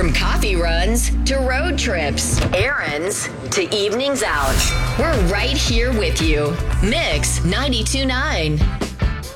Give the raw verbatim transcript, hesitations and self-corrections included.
From coffee runs to road trips, errands to evenings out, we're right here with you. Mix ninety-two point nine.